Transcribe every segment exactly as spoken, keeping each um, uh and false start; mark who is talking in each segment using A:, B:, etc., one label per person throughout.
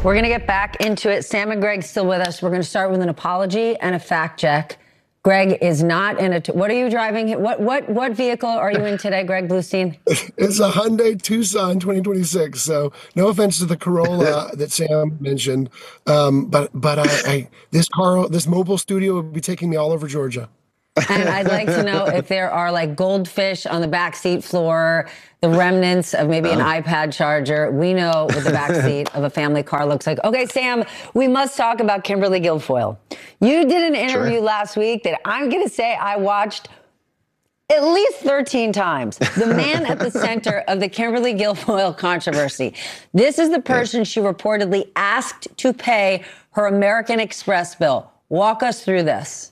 A: We're going to get back into it. Sam and Greg still with us. We're going to start with an apology and a fact check. Greg is not in a. T- what are you driving? What what what vehicle are you in today, Greg Bluestein?
B: It's a Hyundai Tucson twenty twenty-six. So no offense to the Corolla that Sam mentioned, um, but but I, I this car this mobile studio will be taking me all over Georgia.
A: And I'd like to know if there are like goldfish on the backseat floor, the remnants of maybe an oh. iPad charger. We know what the backseat of a family car looks like. Okay, Sam, we must talk about Kimberly Guilfoyle. You did an interview sure. last week that I'm going to say I watched at least thirteen times. The man at the center of the Kimberly Guilfoyle controversy. This is the person yeah. she reportedly asked to pay her American Express bill. Walk us through this.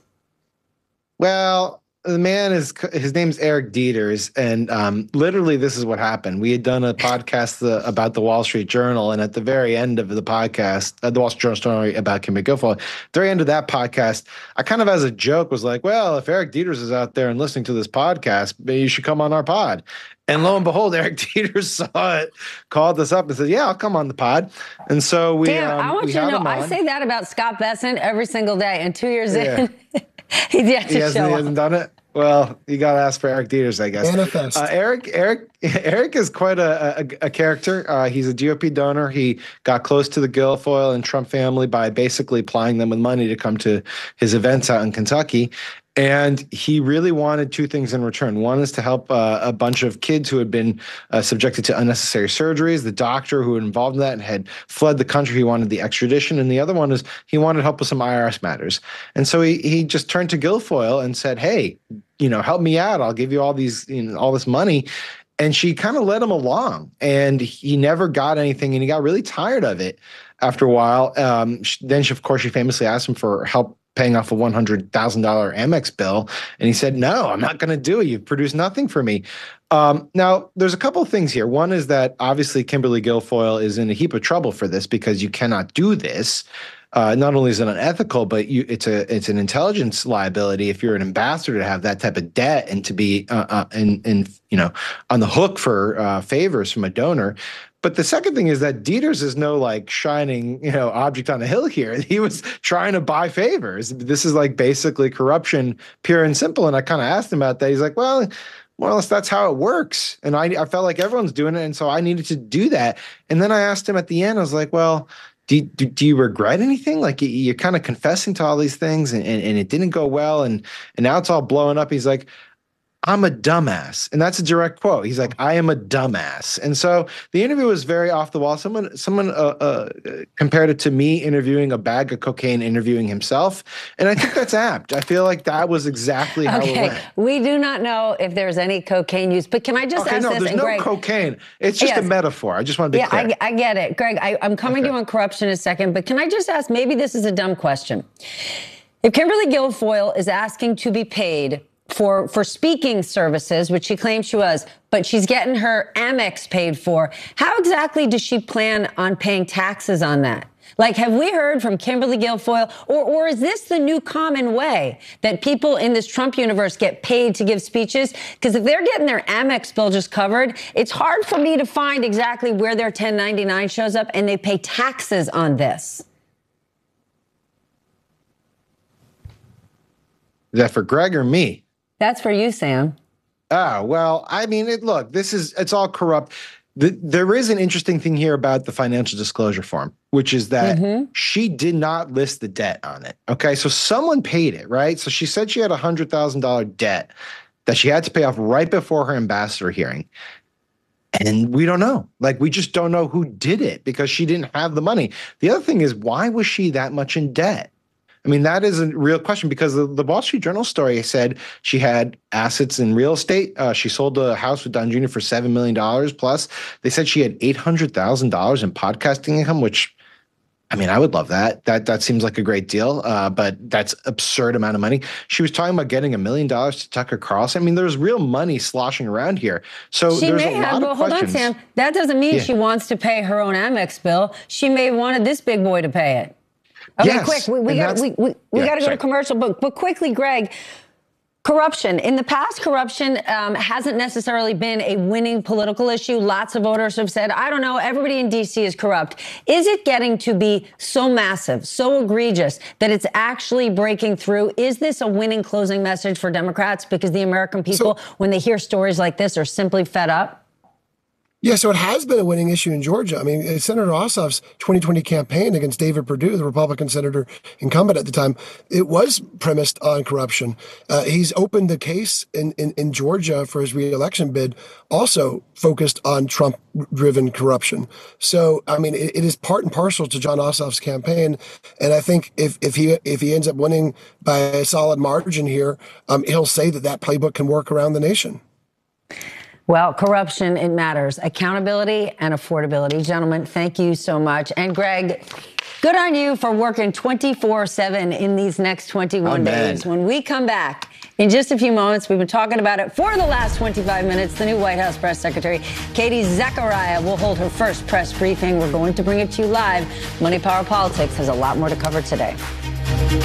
C: Well, the man is, his name's Eric Dieters, and um, literally this is what happened. We had done a podcast the, about the Wall Street Journal, and at the very end of the podcast, uh, the Wall Street Journal story about Kimberly Guilfoyle, at the very end of that podcast, I kind of as a joke was like, well, if Eric Dieters is out there and listening to this podcast, maybe you should come on our pod. And lo and behold, Eric Dieters saw it, called us up and said, yeah, I'll come on the pod. And so we
A: Damn,
C: um,
A: I want
C: we
A: you to know,
C: I
A: say that about Scott Bessent every single day, and two years
C: yeah.
A: in, he's yet to
C: he hasn't,
A: show
C: he
A: up.
C: hasn't done it? Well, you got to ask for Eric Dieters, I guess.
B: Manifest.
C: Uh, Eric, Eric, Eric is quite a, a, a character. Uh, he's a G O P donor. He got close to the Guilfoyle and Trump family by basically plying them with money to come to his events out in Kentucky. And he really wanted two things in return. One is to help uh, a bunch of kids who had been uh, subjected to unnecessary surgeries. The doctor who was involved in that had fled the country. He wanted the extradition. And the other one is he wanted help with some I R S matters. And so he he just turned to Guilfoyle and said, hey, you know, help me out. I'll give you all these, you know, all this money. And she kind of led him along. And he never got anything. And he got really tired of it after a while. Um, then, she, of course, she famously asked him for help paying off a one hundred thousand dollars Amex bill. And he said, no, I'm not going to do it. You've produced nothing for me. Um, now, there's a couple of things here. One is that obviously Kimberly Guilfoyle is in a heap of trouble for this because you cannot do this. Uh, not only is it unethical, but you, it's a it's an intelligence liability if you're an ambassador to have that type of debt and to be uh, uh, in, in, you know, on the hook for uh, favors from a donor. But the second thing is that Dieters is no like shining, you know, object on a hill here. He was trying to buy favors. This is like basically corruption, pure and simple. And I kind of asked him about that. He's like, well, more or less that's how it works. And I, I felt like everyone's doing it. And so I needed to do that. And then I asked him at the end, I was like, well, do, do, do you regret anything? Like you're kind of confessing to all these things and, and, and it didn't go well. And, and now it's all blowing up. He's like, I'm a dumbass. And that's a direct quote. He's like, I am a dumbass. And so the interview was very off the wall. Someone someone uh, uh, compared it to me interviewing a bag of cocaine, interviewing himself. And I think that's apt. I feel like that was exactly how
A: okay.
C: it went.
A: We do not know if there's any cocaine use, but can I just
C: okay,
A: ask
C: no,
A: this?
C: there's
A: and
C: no
A: Greg,
C: cocaine. It's just
A: yes.
C: a metaphor. I just want to be
A: yeah,
C: clear.
A: I, I get it. Greg, I, I'm coming
C: okay.
A: to you on corruption in a second, but can I just ask, maybe this is a dumb question. If Kimberly Guilfoyle is asking to be paid for for speaking services, which she claims she was, but she's getting her Amex paid for, how exactly does she plan on paying taxes on that? Like, have we heard from Kimberly Guilfoyle, or, or is this the new common way that people in this Trump universe get paid to give speeches? Because if they're getting their Amex bill just covered, it's hard for me to find exactly where their ten ninety-nine shows up and they pay taxes on this.
C: Is that for Greg or me?
A: That's for you, Sam.
C: Oh, well, I mean, it, look, this is, it's all corrupt. The, there is an interesting thing here about the financial disclosure form, which is that mm-hmm. she did not list the debt on it. Okay, so someone paid it, right? So she said she had a one hundred thousand dollars debt that she had to pay off right before her ambassador hearing. And we don't know. Like, we just don't know who did it because she didn't have the money. The other thing is, why was she that much in debt? I mean, that is a real question because the, the Wall Street Journal story said she had assets in real estate. Uh, she sold a house with Don Junior for seven million dollars plus. They said she had eight hundred thousand dollars in podcasting income, which, I mean, I would love that. That that seems like a great deal, uh, but that's absurd amount of money. She was talking about getting a million dollars to Tucker Carlson. I mean, there's real money sloshing around here. So
A: she
C: there's
A: may
C: a lot
A: have,
C: of
A: but hold
C: questions.
A: on, Sam. That doesn't mean
C: Yeah.
A: she wants to pay her own Amex bill. She may have wanted this big boy to pay it. Okay,
C: Yes,
A: quick. We, we got we, we, we
C: yeah,
A: got to go
C: sorry.
A: to commercial, but but quickly, Greg. Corruption. In the past, corruption um, hasn't necessarily been a winning political issue. Lots of voters have said, I don't know, everybody in D C is corrupt. Is it getting to be so massive, so egregious that it's actually breaking through? Is this a winning closing message for Democrats because the American people, so, when they hear stories like this, are simply fed up?
B: Yeah, so it has been a winning issue in Georgia. I mean, Senator Ossoff's twenty twenty campaign against David Perdue, the Republican senator incumbent at the time, it was premised on corruption. Uh, he's opened the case in, in, in Georgia for his reelection bid, also focused on Trump-driven corruption. So, I mean, it, it is part and parcel to Jon Ossoff's campaign. And I think if, if he if he ends up winning by a solid margin here, um, he'll say that that playbook can work around the nation.
A: Well, corruption, it matters. Accountability and affordability. Gentlemen, thank you so much. And Greg, good on you for working twenty-four seven in these next twenty-one days. When we come back in just a few moments, we've been talking about it for the last twenty-five minutes. The new White House press secretary, Katie Zachariah, will hold her first press briefing. We're going to bring it to you live. Money, Power, Politics has a lot more to cover today.